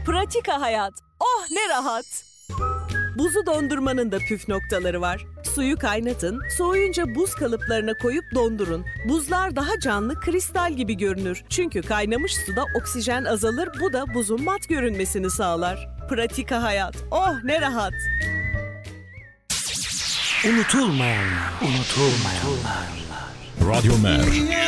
Pratika hayat. Oh ne rahat. Buzu dondurmanın da püf noktaları var. Suyu kaynatın, soğuyunca buz kalıplarına koyup dondurun. Buzlar daha canlı, kristal gibi görünür. Çünkü kaynamış suda oksijen azalır, bu da buzun mat görünmesini sağlar. Pratika hayat. Oh ne rahat. Unutulmayanlar. Radyo Mer.